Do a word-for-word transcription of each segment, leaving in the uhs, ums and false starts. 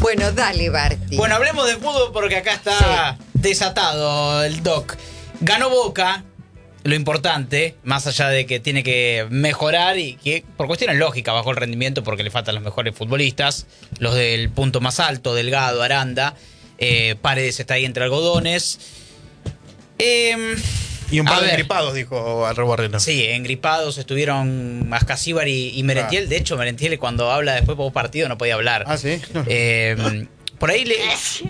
Bueno, dale, Barty. Bueno, hablemos de fútbol porque acá está sí. desatado el Doc. Ganó Boca, lo importante, más allá de que tiene que mejorar y que por cuestiones lógicas bajó el rendimiento porque le faltan los mejores futbolistas, los del punto más alto, Delgado, Aranda, eh, Paredes está ahí entre algodones. Eh, y un par de engripados, dijo Arrobarrena. Sí, engripados estuvieron Ascasíbar y, y Merentiel. Ah. De hecho, Merentiel cuando habla después por partido no podía hablar. Ah, sí. Eh, por ahí le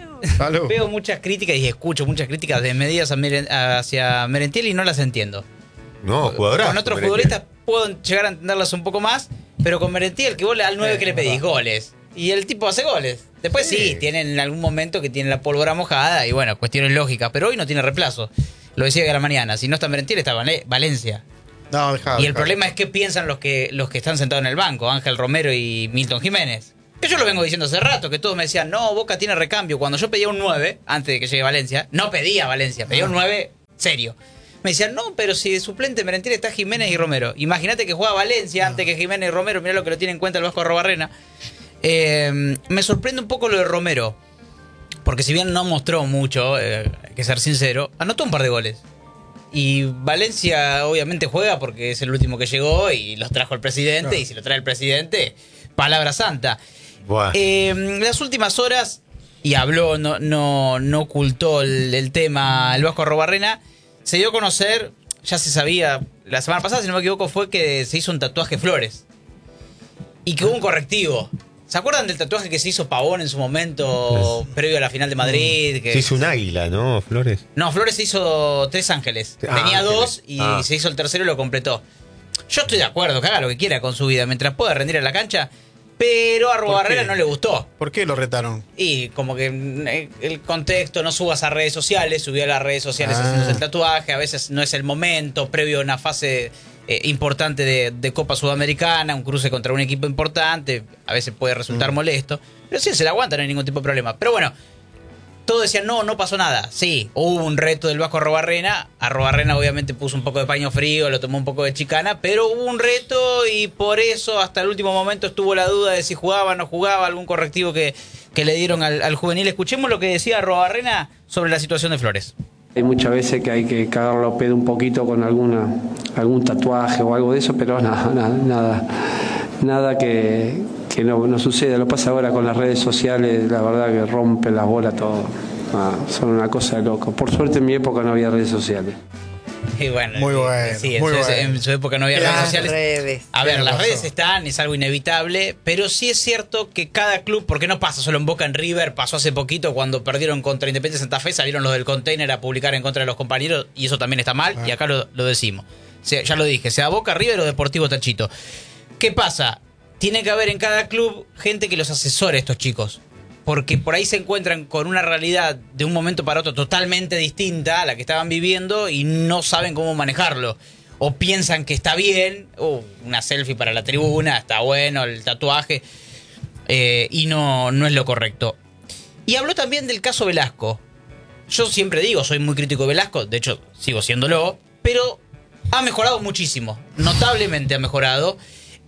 veo muchas críticas y escucho muchas críticas desmedidas hacia Merentiel y no las entiendo. No, jugadorazo. Con otros futbolistas puedo llegar a entenderlas un poco más, pero con Merentiel, que vos al nueve eh, que le pedís goles. Y el tipo hace goles. Después sí. sí, tienen en algún momento que tiene la pólvora mojada y bueno, cuestiones lógicas, pero hoy no tiene reemplazo. Lo decía que a la mañana, si no está Merentiel está Valencia. No, dejá, y el dejá. problema es qué piensan los que, los que están sentados en el banco, Ángel Romero y Milton Jiménez. Que yo lo vengo diciendo hace rato, que todos me decían, no, Boca tiene recambio. Cuando yo pedía un nueve, antes de que llegue Valencia, no pedía Valencia, pedía un nueve serio. Me decían, no, pero si de suplente Merentiel está Jiménez y Romero. Imagínate que juega Valencia antes que Jiménez y Romero, mirá lo que lo tiene en cuenta el Vasco Arrobarrena. Eh, me sorprende un poco lo de Romero, porque si bien no mostró mucho, eh, hay que ser sincero, anotó un par de goles. Y Valencia obviamente juega porque es el último que llegó y los trajo el presidente, no. Y si lo trae el presidente, palabra santa. Eh, las últimas horas, y habló, no, no, no ocultó el, el tema el Vasco Arrobarrena, se dio a conocer, ya se sabía, la semana pasada, si no me equivoco, fue que se hizo un tatuaje Flores. Y que hubo un correctivo. ¿Se acuerdan del tatuaje que se hizo Pavón en su momento, pues, previo a la final de Madrid? Que se hizo un águila, ¿no, Flores? No, Flores se hizo tres ángeles. Ah, Tenía ángeles. dos y ah. se hizo el tercero y lo completó. Yo estoy de acuerdo, que haga lo que quiera con su vida, mientras pueda rendir en la cancha, pero a Arrobarrena no le gustó. ¿Por qué lo retaron? Y como que el contexto, no subas a redes sociales, subió a las redes sociales ah. haciéndose el tatuaje, a veces no es el momento, previo a una fase... Eh, importante de, de Copa Sudamericana, un cruce contra un equipo importante, a veces puede resultar mm. molesto, pero sí, se la aguanta, no hay ningún tipo de problema. Pero bueno, todos decían, no, no pasó nada. Sí, hubo un reto del Vasco Arrobarrena, Arrobarrena obviamente puso un poco de paño frío, lo tomó un poco de chicana, pero hubo un reto y por eso hasta el último momento estuvo la duda de si jugaba o no jugaba, algún correctivo que, que le dieron al, al juvenil. Escuchemos lo que decía Arrobarrena sobre la situación de Flores. Hay muchas veces que hay que cagarlo a pedo un poquito con alguna algún tatuaje o algo de eso, pero nada, nada, nada, nada que, que no, no suceda. Lo pasa ahora con las redes sociales, la verdad que rompe las bolas todo. Ah, son una cosa de loco. Por suerte en mi época no había redes sociales. Y bueno, muy bueno, sí, en, muy su, bueno. en su época no había las redes sociales. Redes. A ver, las redes están, es algo inevitable, pero sí es cierto que cada club, porque no pasa solo en Boca, en River, pasó hace poquito cuando perdieron contra Independiente Santa Fe, salieron los del container a publicar en contra de los compañeros y eso también está mal, ah. y acá lo, lo decimos. O sea, ya lo dije, sea Boca, River o Deportivo Tachito. ¿Qué pasa? Tiene que haber en cada club gente que los asesore a estos chicos. Porque por ahí se encuentran con una realidad de un momento para otro totalmente distinta a la que estaban viviendo y no saben cómo manejarlo. O piensan que está bien, uh, una selfie para la tribuna, está bueno, el tatuaje, eh, y no, no es lo correcto. Y habló también del caso Velasco. Yo siempre digo, soy muy crítico de Velasco, de hecho sigo siéndolo, pero ha mejorado muchísimo, notablemente ha mejorado.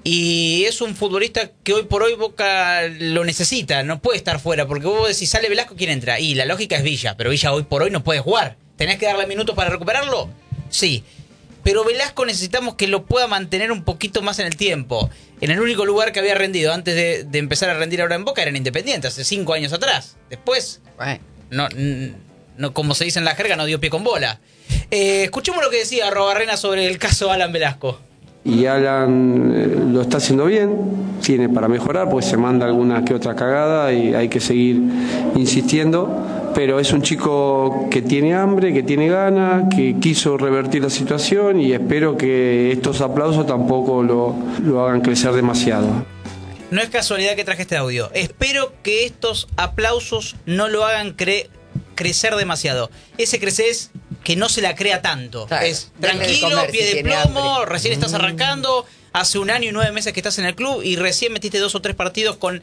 Y es un futbolista que hoy por hoy Boca lo necesita, no puede estar fuera, porque vos decís, sale Velasco, ¿quién entra? Y la lógica es Villa, pero Villa hoy por hoy no puede jugar. ¿Tenés que darle minutos para recuperarlo? Sí. Pero Velasco necesitamos que lo pueda mantener un poquito más en el tiempo. En el único lugar que había rendido antes de, de empezar a rendir ahora en Boca era en Independiente, hace cinco años atrás. Después, bueno. no, no, como se dice en la jerga, no dio pie con bola. Eh, escuchemos lo que decía Arrobarrena sobre el caso Alan Velasco. Y Alan eh, lo está haciendo bien, tiene para mejorar, pues se manda alguna que otra cagada y hay que seguir insistiendo, pero es un chico que tiene hambre, que tiene ganas, que quiso revertir la situación y espero que estos aplausos tampoco lo, lo hagan crecer demasiado. No es casualidad que traje este audio, espero que estos aplausos no lo hagan cre- crecer demasiado. Ese crecer es... que no se la crea tanto. Claro, es tranquilo, de pie si de plomo, hambre. Recién estás arrancando, hace un año y nueve meses que estás en el club y recién metiste dos o tres partidos con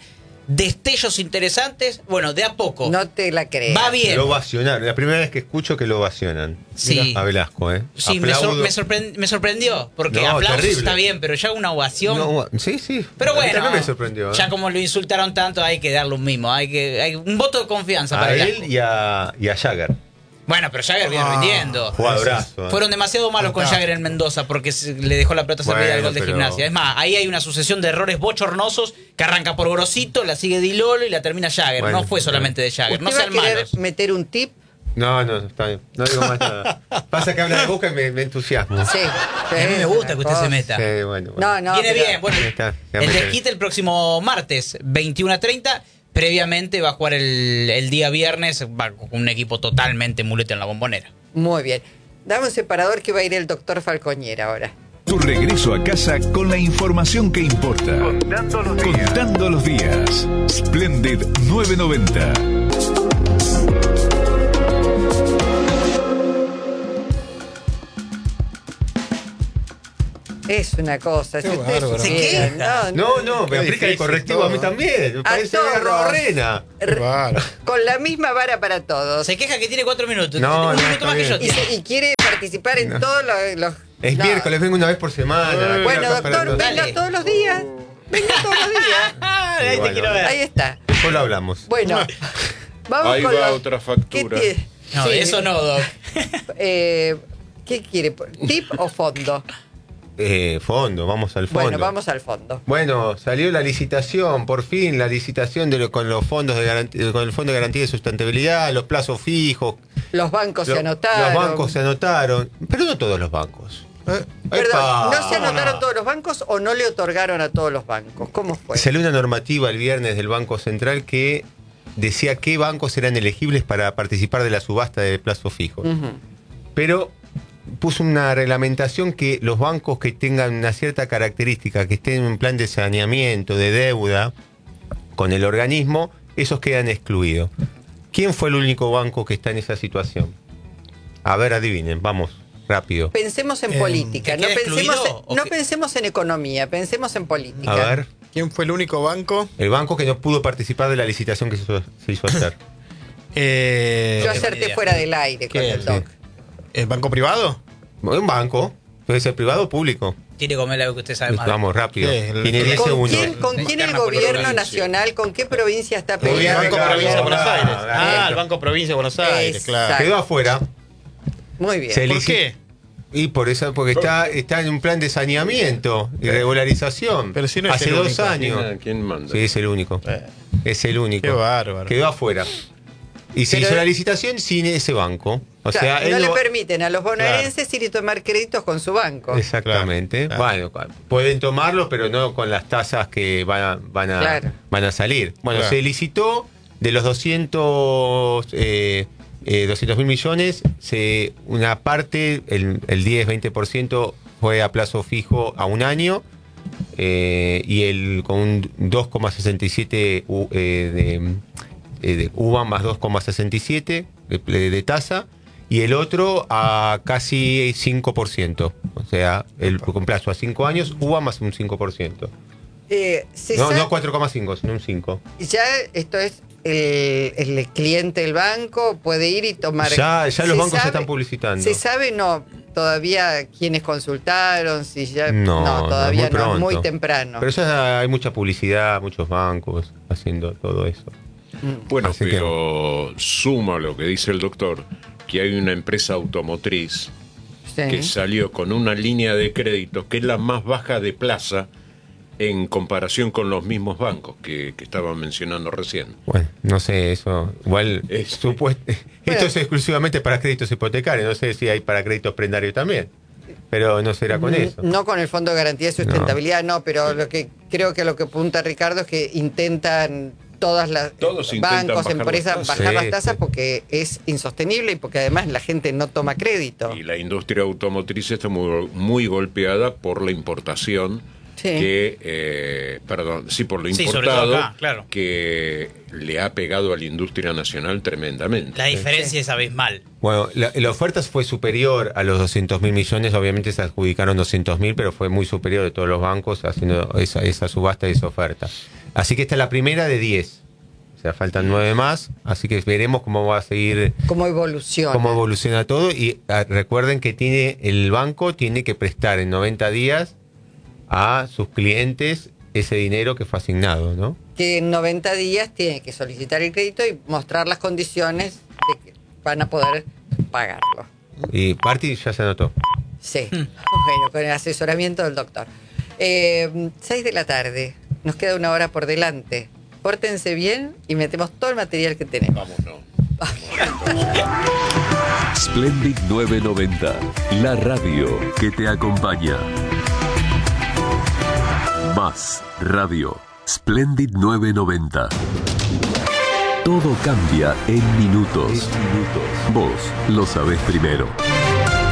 destellos interesantes. Bueno, de a poco. No te la crees. Va bien. Lo ovacionaron. La primera vez que escucho que lo ovacionan. Sí. A Velasco, ¿eh? Sí, me, sor- Aplaudo. me, sorprend- me sorprendió. Porque No, aplausos terrible. está bien, pero ya una ovación. No, sí, sí. Pero A mí bueno, también me sorprendió. ¿eh? ya como lo insultaron tanto, hay que darle un mimo. Hay que hay un voto de confianza A para él Velasco. y a, y a Jagger. Bueno, pero Jagger viene Ah. rindiendo. Jugadorazo. ¿eh? Fueron demasiado malos con Fantástico. Jagger en Mendoza porque se- le dejó la pelota servida al Bueno, gol de pero- Gimnasia. Es más, ahí hay una sucesión de errores bochornosos que arranca por Grosito, la sigue Di Lolo y la termina Jagger. Bueno, no fue solamente de Jagger. ¿Usted No va a sean querer malos. meter un tip? No, no, está bien. No digo más nada. Pasa que habla de Boca y me, me entusiasmo. Sí. A mí me gusta que usted se meta. Sí, bueno, bueno. No, no. Viene pero- bien. Bueno, Ahí está, ya el me quedé. desquite el próximo martes, veintiuno a treinta. Previamente va a jugar el, el día viernes va con un equipo totalmente mulete en la Bombonera. Muy bien. Dame un separador que va a ir el doctor Falcoñera ahora. Tu regreso a casa con la información que importa. Contando los días. Contando los días. Splendid novecientos noventa. Es una cosa. Si Qué ustedes bárbaro. Se supieran, queja. no, No, no, me Qué aplica el difícil correctivo todo, a mí ¿eh? también. Me parece todos. Garbarrena. Qué bárbaro. Con la misma vara para todos. Se queja que tiene cuatro minutos. No, un no, minuto está más que bien. yo. Y, tiene. se- y quiere participar en No. todos los... los- Es no. miércoles, vengo una vez por semana. Bueno, Acá para doctor, los- Dale. venga todos los días. Venga todos los días. Ah, ahí te Bueno. quiero ver. Ahí está. Después lo hablamos. Bueno, vamos Ahí con va los- otra factura. ¿Qué tie- No, sí, eso no, Doc. eh, ¿Qué quiere? ¿Tip o fondo? Eh, fondo, vamos al fondo. Bueno, vamos al fondo. Bueno, salió la licitación, por fin, la licitación de lo- con los fondos de garantía, con el Fondo de Garantía de Sustentabilidad, los plazos fijos. Los bancos se Lo- anotaron. Los bancos se anotaron, pero no todos los bancos. Eh, Perdón, ¡Epa! ¿no se anotaron todos los bancos o no le otorgaron a todos los bancos? ¿Cómo fue? Salió una normativa el viernes del Banco Central que decía qué bancos eran elegibles para participar de la subasta de plazos fijos. Ujú. Pero puso una reglamentación que los bancos que tengan una cierta característica, que estén en un plan de saneamiento, de deuda con el organismo, esos quedan excluidos. ¿Quién fue el único banco que está en esa situación? A ver, adivinen, vamos, rápido. Pensemos en Eh, política, ¿que no quede pensemos, excluido en, o no que- pensemos en economía, pensemos en política. A ver, ¿Quién fue el único banco? el banco que no pudo participar de la licitación que se hizo, se hizo hacer. Eh, Yo tengo acerté idea. fuera del aire con ¿Qué? el doc. ¿El banco privado? Un banco, puede ser privado o público. Tire comer algo que usted sabe más. Vamos, rápido. ¿Qué? El- Tiene diez ¿Con segundos. quién, con quién el Interna por gobierno provincia. nacional, con qué provincia está Muy bien, peleando? Banco Ricardo. Provincia de Buenos Aires. Ah, Ah, bien. el Banco Provincia de Buenos Aires, Exacto. claro. Quedó afuera. Muy bien. Se ¿Por lici- qué? Y por eso, porque está, está en un plan de saneamiento y regularización. Pero si no es Hace el dos único. años. ¿Quién, quién manda? Sí, es el único. Eh, Es el único. Qué bárbaro. Quedó afuera. Y se Pero- hizo la licitación sin ese banco. O O sea, sea, no él le lo- permiten a los bonaerenses ir y tomar créditos con su banco. Exactamente. Claro, Bueno, pueden tomarlo, pero no con las tasas que van a, van a, Claro. van a salir. Bueno, Claro. se licitó de los doscientos eh, eh, doscientos mil millones, se, una parte, el, el diez veinte por ciento fue a plazo fijo a un año eh, y el con un dos coma sesenta y siete u- eh, de, eh, de U V A más dos coma sesenta y siete de, de- de tasa y el otro a casi cinco por ciento. O sea, el con plazo a cinco años, U V A más un cinco por ciento. Eh, se No, sabe- no cuatro coma cinco, sino un cinco. Ya esto es el, el cliente del banco puede ir y tomar. Ya, ya los ¿Se bancos se sabe- están publicitando. ¿Se sabe no todavía quiénes consultaron? Si ya No, no, todavía muy no, es pronto. muy temprano. Pero ya hay mucha publicidad, muchos bancos haciendo todo eso. Bueno, Así que- pero suma lo que dice el doctor, que hay una empresa automotriz Sí. que salió con una línea de crédito que es la más baja de plaza en comparación con los mismos bancos que, que estaban mencionando recién. Bueno, no sé, eso. Igual, Es- supuest- esto es exclusivamente para créditos hipotecarios. No sé si hay para créditos prendarios también. Pero no será con N- eso. No con el Fondo de Garantía de Sustentabilidad, no, pero lo que creo que lo que apunta Ricardo es que intentan todas las Todos intentan bancos, bajar las empresas tasas. bajar Sí, las tasas sí. porque es insostenible y porque además la gente no toma crédito. Y la industria automotriz está muy, muy golpeada por la importación. Sí. Que, eh, perdón, sí, por lo Sí, sobre importado, todo acá, claro. que le ha pegado a la industria nacional tremendamente. La diferencia es abismal. Bueno, la, la oferta fue superior a los doscientos mil millones. Obviamente se adjudicaron doscientos mil, pero fue muy superior de todos los bancos haciendo esa, esa subasta y esa oferta. Así que esta es la primera de diez. O sea, faltan nueve más, así que veremos cómo va a seguir, cómo evoluciona. cómo evoluciona todo. Y ah, recuerden que tiene el banco tiene que prestar en noventa días a sus clientes ese dinero que fue asignado, ¿no? Que en noventa días tiene que solicitar el crédito y mostrar las condiciones de que van a poder pagarlo. Y Martín ya se anotó. Sí, bueno, con el asesoramiento del doctor. Eh, seis de la tarde, nos queda una hora por delante. Pórtense bien y metemos todo el material que tenemos. Vámonos. Splendid novecientos noventa, la radio que te acompaña. Más radio. Splendid novecientos noventa. Todo cambia en minutos. Vos lo sabés primero.